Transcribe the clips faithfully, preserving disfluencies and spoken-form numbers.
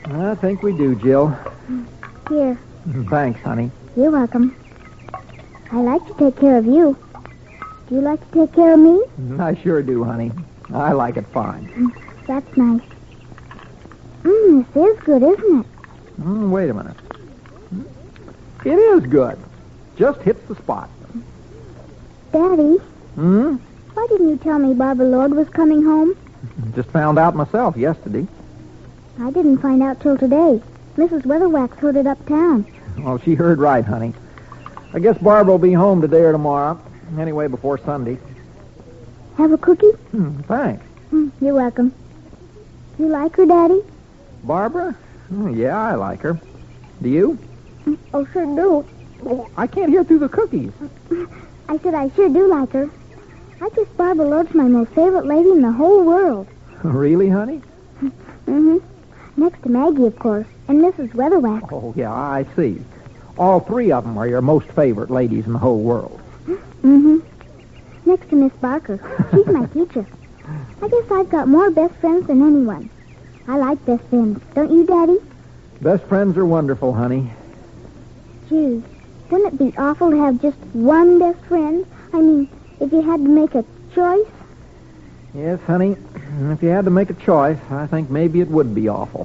I think we do, Jill. Here. Thanks, honey. You're welcome. I like to take care of you. Do you like to take care of me? I sure do, honey. I like it fine. That's nice. Mmm, this is good, isn't it? Mm, wait a minute. It is good. Just hits the spot. Daddy, Hmm? why didn't you tell me Barbara Lord was coming home? Just found out myself yesterday. I didn't find out till today. Missus Weatherwax heard it uptown. Well, she heard right, honey. I guess Barbara will be home today or tomorrow. Anyway, before Sunday. Have a cookie? Hmm, thanks. Mm, you're welcome. You like her, Daddy? Barbara? Hmm, yeah, I like her. Do you? Oh, sure do. Oh, I can't hear through the cookies. I said I sure do like her. I guess Barbara Lord's my most favorite lady in the whole world. Really, honey? Mm-hmm. Next to Maggie, of course, and Missus Weatherwax. Oh, yeah, I see. All three of them are your most favorite ladies in the whole world. Mm-hmm. Next to Miss Barker. She's my teacher. I guess I've got more best friends than anyone. I like best friends. Don't you, Daddy? Best friends are wonderful, honey. Gee, wouldn't it be awful to have just one best friend? I mean, if you had to make a choice? Yes, honey. If you had to make a choice, I think maybe it would be awful.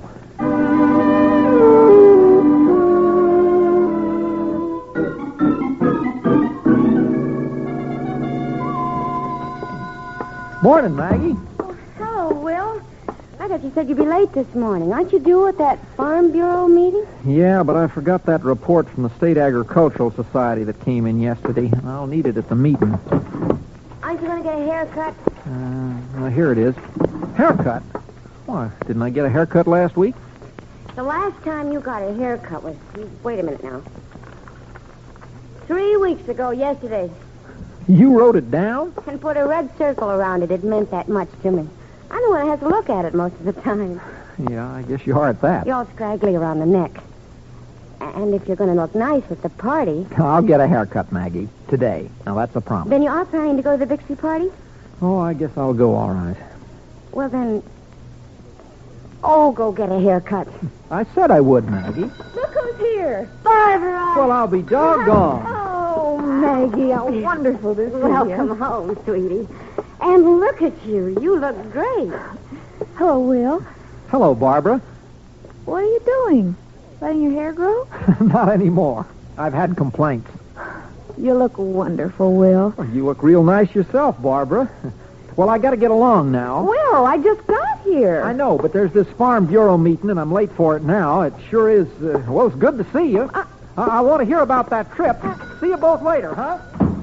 Morning, Maggie. Hello, Will. I thought you said you'd be late this morning. Aren't you due at that Farm Bureau meeting? Yeah, but I forgot that report from the State Agricultural Society that came in yesterday. I'll need it at the meeting. Aren't you going to get a haircut? Uh, well, here it is. Haircut? Why, didn't I get a haircut last week? The last time you got a haircut was... Wait a minute now. Three weeks ago yesterday. You wrote it down? And put a red circle around it. It meant that much to me. I'm the one who has to look at it most of the time. Yeah, I guess you are at that. You're all scraggly around the neck. And if you're going to look nice at the party... I'll get a haircut, Maggie, today. Now, that's a promise. Then you are planning to go to the Bixby party? Oh, I guess I'll go all right. Well, then... Oh, go get a haircut. I said I would, Maggie. Look who's here. Barbara! Well, I'll be doggone. Oh, Maggie, how wonderful this is. Welcome home, sweetie. And look at you. You look great. Hello, Will. Hello, Barbara. What are you doing? Letting your hair grow? Not anymore. I've had complaints. You look wonderful, Will. Well, you look real nice yourself, Barbara. Well, I got to get along now. Will, I just got here. I know, but there's this Farm Bureau meeting, and I'm late for it now. It sure is, uh, well, it's good to see you. Uh, I, I want to hear about that trip. See you both later, huh?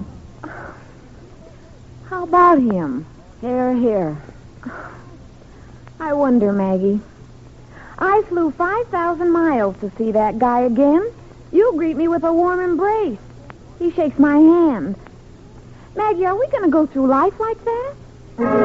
How about him? Here, here. I wonder, Maggie. I flew five thousand miles to see that guy again. You greet me with a warm embrace. He shakes my hand. Maggie, are we going to go through life like that?